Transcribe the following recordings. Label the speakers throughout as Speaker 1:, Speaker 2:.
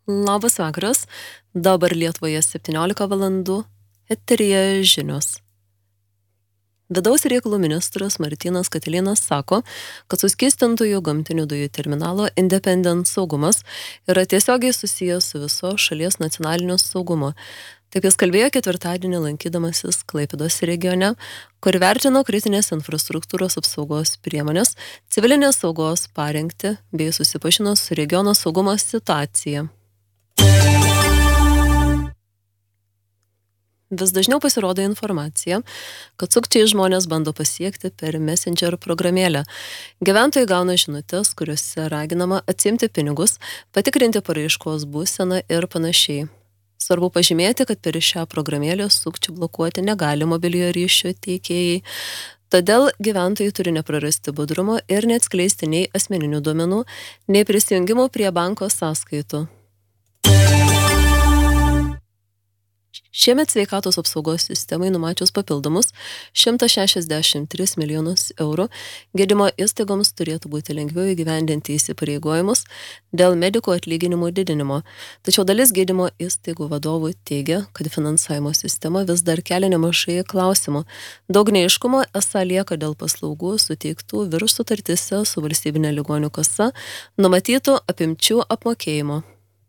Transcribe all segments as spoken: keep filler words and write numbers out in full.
Speaker 1: Labas vakaras, dabar Lietuvoje septyniolika valandų, eteryje žinios. Vidaus reikalų ministras Martynas Katilinas sako, kad suskystintųjų gamtinių dujų terminalo Independent saugumas yra tiesiogiai susijęs su viso šalies nacionaliniu saugumu. Taip jis kalbėjo ketvirtadienį lankydamasis Klaipėdos regione, kur vertino kritinės infrastruktūros apsaugos priemonės, civilinės saugos parengtį bei susipažino su regiono saugumo situacija. Vis dažniau pasirodo informacija, kad sukčiai žmonės bando pasiekti per Messenger programėlę. Gyventojai gauna žinutes, kuriuose raginama atsiimti pinigus, patikrinti paraiškos būseną ir panašiai. Svarbu pažymėti, kad per šią programėlę sukčių blokuoti negali mobiliojo ryšio teikėjai. Todėl gyventojai turi neprarasti budrumo ir neatskleisti nei asmeninių duomenų, nei prisijungimų prie banko sąskaitų. Šiemet sveikatos apsaugos sistemai numačius papildomus šimtas šešiasdešimt tris milijonus eurų, gydymo įstaigoms turėtų būti lengviau įgyvendinti įsipareigojimus dėl medikų atlyginimų didinimo. Tačiau dalis gydymo įstaigų vadovų teigia, kad finansavimo sistema vis dar kelia nemažai klausimų. Daug neaiškumo esą lieka dėl paslaugų suteiktų virš sutartyse su valstybinė ligonių kasa numatytų apimčių apmokėjimo.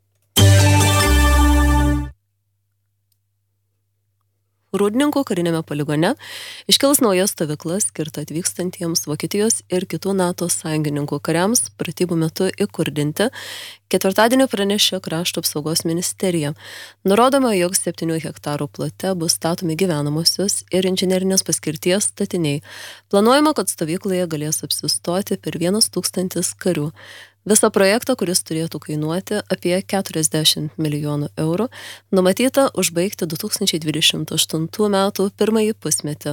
Speaker 1: Rūdninkų karinėme poligone iškils nauja stovykla skirta atvykstantiems Vokietijos ir kitų NATO sąjungininkų kariams pratybų metu įkurdinti, ketvirtadienį pranešė Krašto apsaugos ministerija. Nurodoma, jog septynių hektarų plote bus statomi gyvenamosios ir inžinerinės paskirties statiniai. Planuojama, kad stovykloje galės apsistoti per vienas tūkstantis karių. Visą projektą, kuris turėtų kainuoti apie keturiasdešimt milijonų eurų, numatyta užbaigti du tūkstančiai dvidešimt aštuntų metų pirmąjį pusmetį.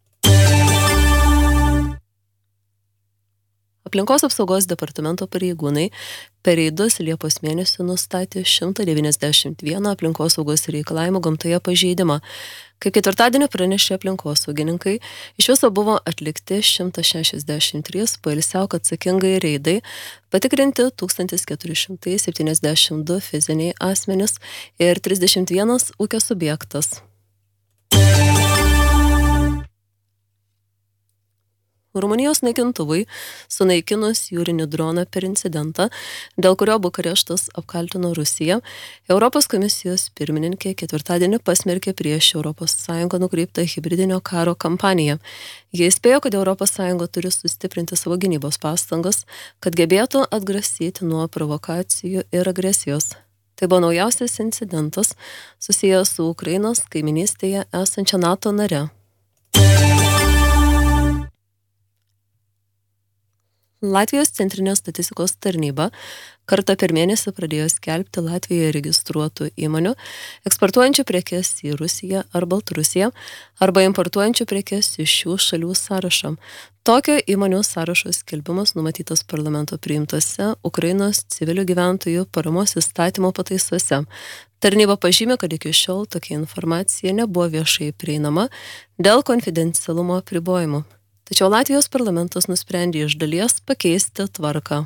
Speaker 1: Aplinkos apsaugos departamento pareigūnai per reidus Liepos mėnesį nustatė šimtą devyniasdešimt vieną aplinkos saugos reikalavimų gamtoje pažeidimą. Kaip ketvirtadienį pranešė aplinkosaugininkai, iš viso buvo atlikti šimtas šešiasdešimt trys poilsiauk atsakingai reidai, patikrinti tūkstantis keturi šimtai septyniasdešimt du fiziniai asmenys ir trisdešimt vienas ūkio subjektas. Rumunijos naikintuvui sunaikinus jūrinį droną per incidentą, dėl kurio Bukareštas apkaltino Rusiją, Europos komisijos pirmininkė ketvirtadienį pasmerkė prieš Europos Sąjungą nukreiptą hibridinio karo kampaniją. Jie įspėjo, kad Europos Sąjunga turi sustiprinti savo gynybos pastangas, kad gebėtų atgrasyti nuo provokacijų ir agresijos. Tai buvo naujausias incidentas susijęs su Ukrainos kaiminystėje esančia NATO nare. Latvijos centrinės statistikos tarnyba kartą per mėnesį pradėjo skelbti Latvijoje registruotų įmonių, eksportuojančių prekes į Rusiją ar Baltarusiją arba importuojančių prekes iš šių šalių sąrašą. Tokio įmonių sąrašo skelbimas numatytas parlamento priimtose Ukrainos civilių gyventojų paramos įstatymo pataisose. Tarnyba pažymė, kad iki šiol tokia informacija nebuvo viešai prieinama dėl konfidencialumo apribojimų. Tačiau Latvijos parlamentas nusprendė iš dalies pakeisti tvarką.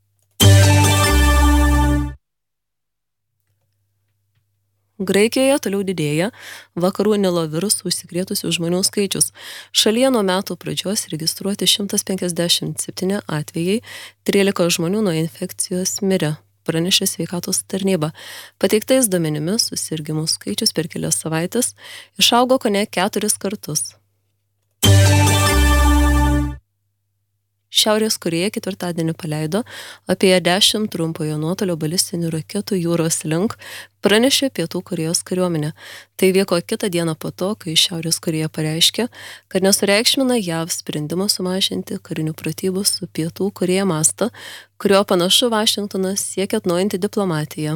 Speaker 1: Graikijoje toliau didėja vakarų Nilo virusų užsikrėtusių žmonių skaičius. Šalyje nuo metų pradžios registruoti šimtas penkiasdešimt septyni atvejai, trylika žmonių nuo infekcijos mirė, pranešė sveikatos tarnyba. Pateiktais duomenimis susirgimų skaičius per kelias savaitės išaugo kone keturis kartus. Šiaurės Korėja ketvirtadienį paleido apie dešimt trumpojo nuotolio balistinių raketų jūros link, pranešė Pietų Korėjos kariuomenė. Tai vyko kitą dieną po to, kai Šiaurės Korėja pareiškė, kad nesureikšmina J A V sprendimo sumažinti karinių pratybų su Pietų Korėja mastą, kurio panašu Vašingtonas siekia atnaujinti diplomatiją.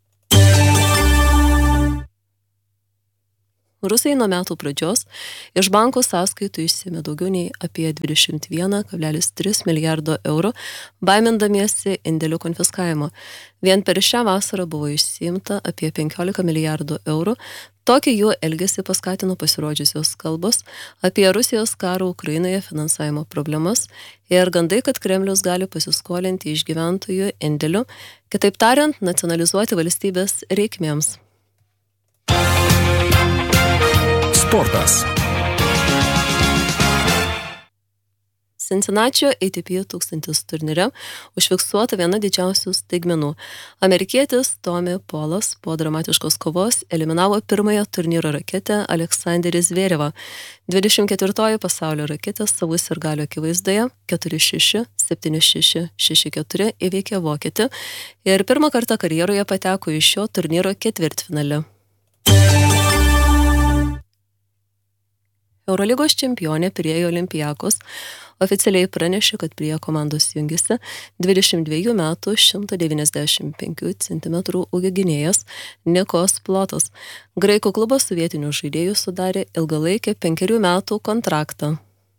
Speaker 1: Rusai nuo metų pradžios iš bankų sąskaitų išsiėmė daugiau nei apie dvidešimt vienas kablelis tris milijardo eurų, baimindamiesi indėlių konfiskavimo. Vien per šią vasarą buvo išsiimta apie penkiolika milijardų eurų, Tokį jų elgesį paskatino pasirodžiusios kalbos apie Rusijos karo Ukrainoje finansavimo problemas ir gandai, kad Kremlius gali pasiskolinti iš gyventojų indėlių, kitaip tariant, nacionalizuoti valstybės reikmėms.
Speaker 2: Sportas.
Speaker 1: Cincinnati A T P tūkstantis turnyre užfiksuota viena didžiausių staigmenų. Amerikietis Tommy Paulas po dramatiškos kovos eliminavo pirmąją turnyro raketę Aleksandrį Zverevą. dvidešimt ketvirtoji pasaulio raketė savų sirgalių akivaizdoje keturi šeši, septyni šeši, šeši keturi įveikė vokietį ir pirmą kartą karjeroje pateko į šio turnyro ketvirtfinalį. Eurolygos čempionė Pirėjo Olympiakos oficialiai pranešė, kad prie komandos jungiasi dvidešimt dviejų metų šimtas devyniasdešimt penkių centimetrų ūgio gynėjas Nikos Plotas. Graikų klubas su vietiniu žaidėju sudarė ilgalaikę penkerių metų kontraktą.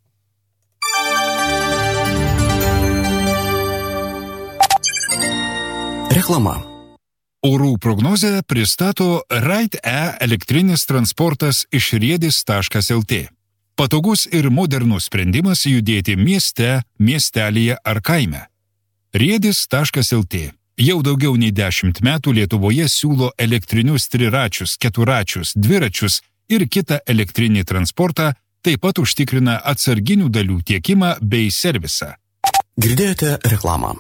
Speaker 2: Reklama. Orų prognozę pristato Ride-E elektrinis transportas iš riedis taškas el tė. Patogus ir modernus sprendimas judėti mieste, miestelyje ar kaime. riedis taškas el tė jau daugiau nei dešimt metų Lietuvoje siūlo elektrinius triračius, keturačius, dviračius ir kitą elektrinį transportą, taip pat užtikrina atsarginių dalių tiekimą bei servisą. Girdėjote reklamą.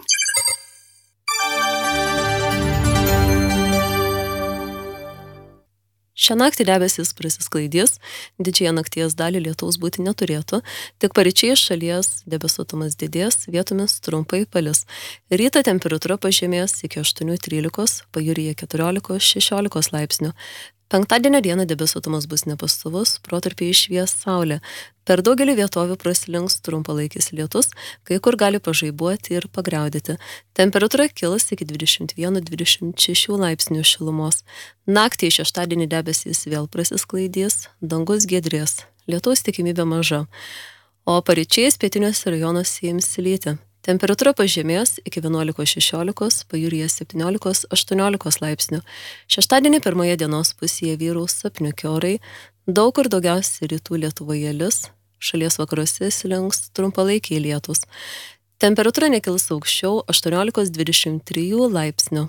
Speaker 1: Šią naktį debesys prasisklaidys, didžiąją nakties dalį lietaus būti neturėtų, tik paryčiais šalies debesuotumas didės, vietomis trumpai palis. Rytą temperatūra pažemės iki aštuonių trylikos, pajūryje keturiolikos šešiolikos laipsnių. Penktadienio dieną debesuotumas bus nepastovus, protarpiais švies saulė. Per daugelį vietovių praslinks trumpalaikis lietus, kai kur gali pažaibuoti ir pagriaudėti. Temperatūra kils iki dvidešimt vienas dvidešimt šeši laipsnių šilumos. Naktį šeštadienį debesys vėl prasisklaidys, dangus giedrės, lietaus tikimybė maža. O paryčiais pietiniuose rajonuose ims lyti. Temperatūra pažemės iki vienuolikos šešiolikos, pajūryje septyniolikos aštuoniolikos laipsnių. Šeštadienį pirmoje dienos pusėje vyraus sapniuki orai, daug kur daugiausiai rytų Lietuvoje lis, šalies vakaruose slinks trumpalaikiai lietus. Temperatūra nekils aukščiau aštuoniolikos dvidešimt trijų laipsnių.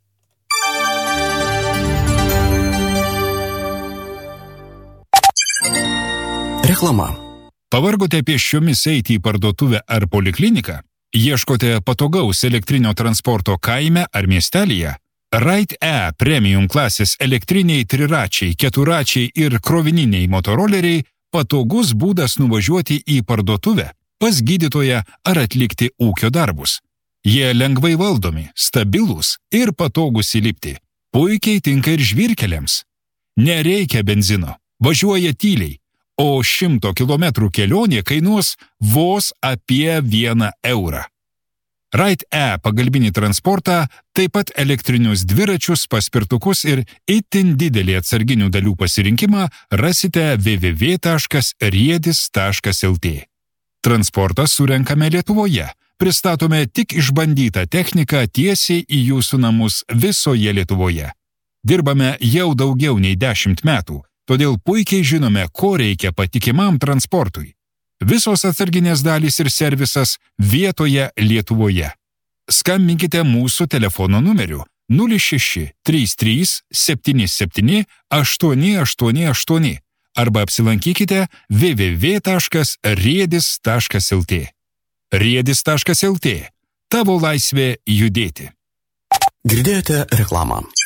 Speaker 2: Reklama. Pavargote pėsčiomis eiti į parduotuvę ar polikliniką? Ieškote patogaus elektrinio transporto kaime ar miestelyje? Ride-E premium klasės elektriniai triračiai, keturačiai ir krovininiai motoroleriai patogus būdas nuvažiuoti į parduotuvę, pas gydytoją ar atlikti ūkio darbus. Jie lengvai valdomi, stabilūs ir patogus įlipti. Puikiai tinka ir žvyrkeliams. Nereikia benzino, važiuoja tyliai. O šimto kilometrų kelionė kainuos vos apie vieną eurą. Ride-E pagalbinį transportą, taip pat elektrinius dviračius, paspirtukus ir itin didelį atsarginių dalių pasirinkimą rasite w w w taškas riedis taškas el tė. Transportą surenkame Lietuvoje. Pristatome tik išbandytą techniką tiesiai į jūsų namus visoje Lietuvoje. Dirbame jau daugiau nei dešimt metų. Todėl puikiai žinome, ko reikia patikimam transportui. Visos atsarginės dalys ir servisas vietoje Lietuvoje. Skambinkite mūsų telefono numeriu nulis šeši trys trys septyni septyni aštuoni aštuoni aštuoni arba apsilankykite w w w taškas riedis taškas el tė. riedis taškas el tė. Tavo laisvė judėti. Girdėjote reklamą.